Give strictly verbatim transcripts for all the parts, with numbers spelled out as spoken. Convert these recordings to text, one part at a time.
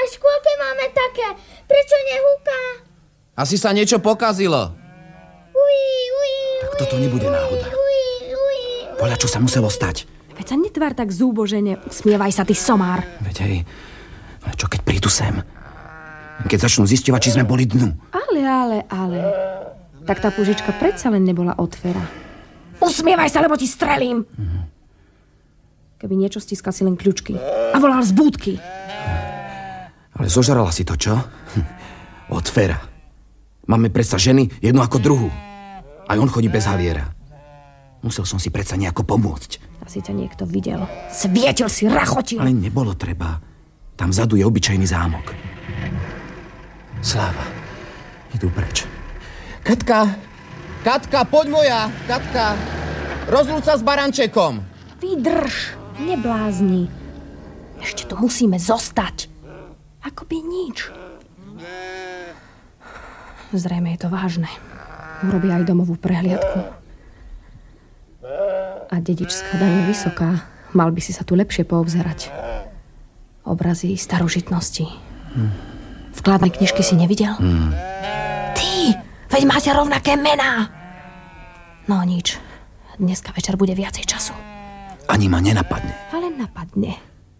v škôlke máme také. Prečo nehúka? Asi sa niečo pokazilo. Uí, uí, tak toto nebude náhoda. Podľa čo sa muselo stať? Veď sa netvár tak zúbožene. Smievaj sa, ty somár. Veď hej, čo keď prídu sem? Keď začnú zisťovať, či sme boli dnu. Ale, ale, ale. Tak tá púžička predsa len nebola od Fera. Usmievaj sa, lebo ti strelím. Mhm. Keby niečo, stiskal si len kľúčky. A volal z búdky. Ale zožrala si to, čo? Od Fera. Máme predsa ženy, jednu ako druhú. Aj on chodí bez haliera. Musel som si predsa nejako pomôcť. Asi ťa niekto videl. Svietil si, rachotil. Ale nebolo treba. Tam vzadu je obyčajný zámok. Sláva. Idú preč. Katka! Katka, poď moja! Katka! Rozlúč sa s barančekom! Vydrž! Neblázni. Ešte tu musíme zostať. Akoby nič. Zrejme je to vážne. Urobia aj domovú prehliadku. A dedičská daň je vysoká. Mal by si sa tu lepšie poobzerať. Obrazy starožitnosti. Hm. Vkladné knižky si nevidel? Hm. Ty! Veď máte rovnaké mená! No nič. Dneska večer bude viacej času. Ani ma nenapadne. Ale napadne.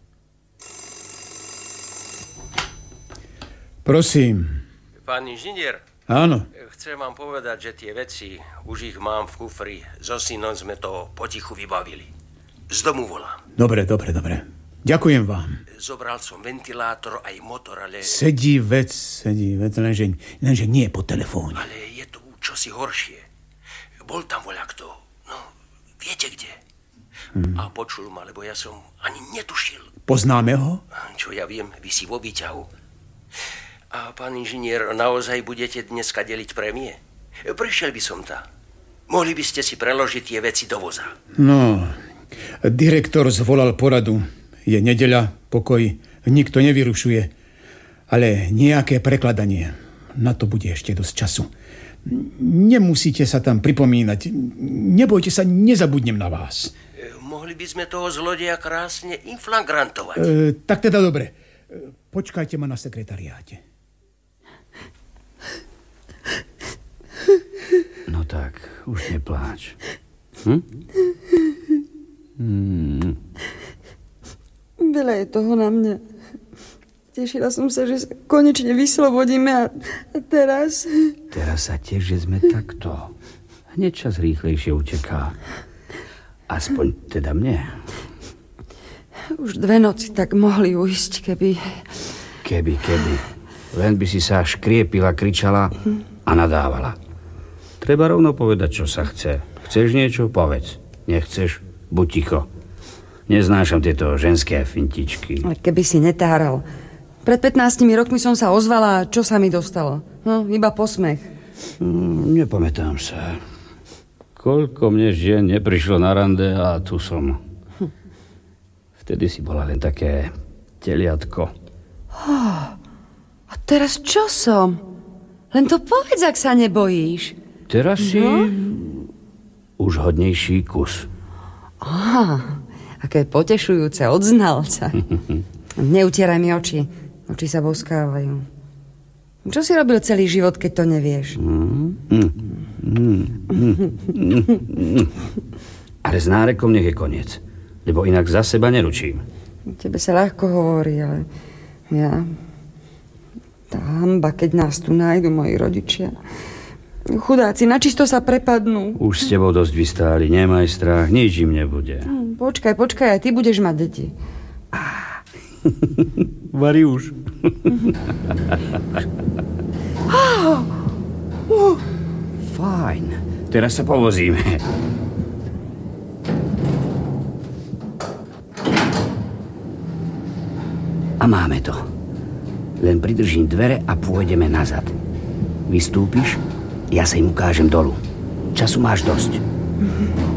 Prosím. Pán inžinier. Áno. Chcem vám povedať, že tie veci, už ich mám v kufri. So synom sme to potichu vybavili. Z domu volám. Dobre, dobre, dobre. Ďakujem vám. Zobral som ventilátor aj motor, ale... Sedí vec, sedí vec, lenže, lenže nie po telefóne. Ale je tu čosi horšie. Bol tam voľakto. No, viete kde? Hmm. A počul ma, lebo ja som ani netušil. Poznáme ho? Čo ja viem, visí vo výťahu. A pán inžinier, naozaj budete dneska deliť prémie? Prišiel by som tam. Mohli by ste si preložiť tie veci do voza. No, direktor zvolal poradu. Je nedeľa, pokoj, nikto nevyrušuje. Ale nejaké prekladanie. Na to bude ešte dosť času. Nemusíte sa tam pripomínať. Nebojte sa, nezabudnem na vás. Mohli by sme toho zlodeja krásne inflagrantovať. E, tak teda dobre. Počkajte ma na sekretariáte. No tak, už nepláč. Hm? Hmm. Veľa je toho na mňa. Tešila som sa, že sa konečne vyslobodíme a, a teraz... Teraz sa tiež, že sme takto. Hneď čas rýchlejšie uteká. Aspoň teda mne. Už dve noci tak mohli ujsť, keby... Keby, keby. Len by si sa škriepila, kričala a nadávala. Treba rovno povedať, čo sa chce. Chceš niečo? Povedz. Nechceš? Buď ticho. Neznášam tieto ženské fintičky. Ale keby si netáral. Pred pätnástimi rokmi som sa ozvala a čo sa mi dostalo? No, iba posmech. Hmm, nepamätám sa. Koľko mne žien neprišlo na rande a tu som. Hm. Vtedy si bola len také teliatko. Oh, a teraz čo som? Len to povedz, ak sa nebojíš. Teraz si no? Už hodnejší kus. Aha, aké potešujúce od znalca. Neutieraj mi oči. Oči sa boskávajú. Čo si robil celý život, keď to nevieš? Mm, mm, mm, mm, mm. Ale s nárekom nech je koniec. Lebo inak za seba neručím. Tebe sa ľahko hovorí, ale ja... Tá hanba, keď nás tu nájdu moji rodičia. Chudáci, načisto sa prepadnú. Už s tebou dosť vystáli, nemaj strach, nič im nebude. Hm, počkaj, počkaj, aj ty budeš mať deti. Vari už. oh, uh. Fajn, teraz sa povozíme. A máme to. Len pridržím dvere a pôjdeme nazad. Vystúpiš, ja sa im ukážem dolu. Času máš dosť.